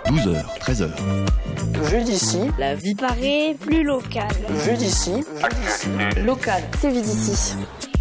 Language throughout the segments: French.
12h, 13h. Vue d'ici, la vie paraît plus locale. Vue d'ici, Local. C'est vu d'ici.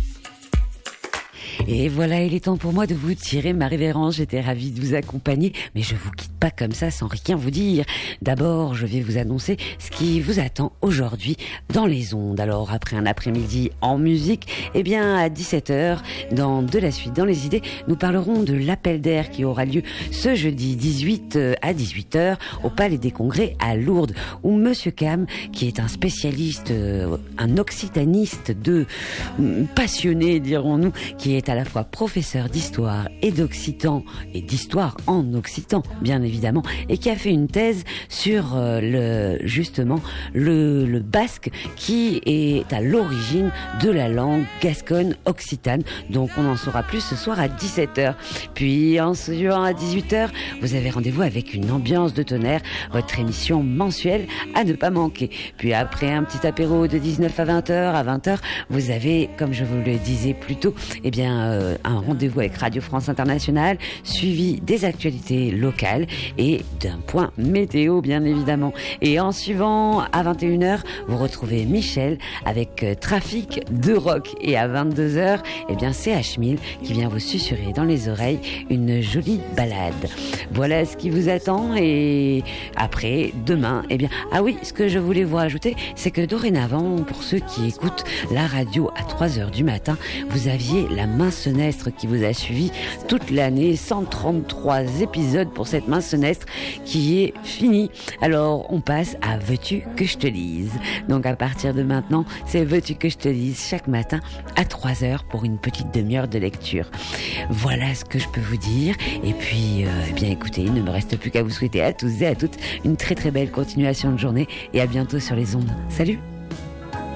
Et voilà, il est temps pour moi de vous tirer ma révérence. J'étais ravie de vous accompagner, mais je vous quitte pas comme ça sans rien vous dire. D'abord, je vais vous annoncer ce qui vous attend aujourd'hui dans les ondes. Alors, après un après-midi en musique, eh bien, à 17h, dans De la suite, dans les idées, nous parlerons de l'appel d'air qui aura lieu ce jeudi 18 à 18h au Palais des Congrès à Lourdes, où Monsieur Cam, qui est un spécialiste, un occitaniste passionné, dirons-nous, qui est à la fois professeur d'histoire et d'occitan, et d'histoire en occitan, bien évidemment, et qui a fait une thèse sur le basque, qui est à l'origine de la langue gasconne occitane. Donc on en saura plus ce soir à 17h. Puis en suivant à 18h, vous avez rendez-vous avec une ambiance de tonnerre, votre émission mensuelle à ne pas manquer. Puis après un petit apéro de 19 à 20h, à 20h, vous avez, comme je vous le disais plus tôt, eh bien un rendez-vous avec Radio France Internationale, suivi des actualités locales et d'un point météo, bien évidemment. Et en suivant à 21h, vous retrouvez Michel avec Trafic de rock. Et à 22h, eh bien c'est H1000 qui vient vous susurrer dans les oreilles une jolie balade. Voilà ce qui vous attend. Et après, demain, eh bien, ah oui, ce que je voulais vous rajouter, c'est que dorénavant, pour ceux qui écoutent la radio à 3h du matin, vous aviez la main senestre qui vous a suivi toute l'année, 133 épisodes pour cette main senestre qui est finie. Alors on passe à Veux-tu que je te lise. Donc à partir de maintenant, c'est Veux-tu que je te lise chaque matin à 3h pour une petite demi-heure de lecture. Voilà ce que je peux vous dire. Et puis eh bien écoutez, il ne me reste plus qu'à vous souhaiter à tous et à toutes une très très belle continuation de journée et à bientôt sur les ondes. Salut!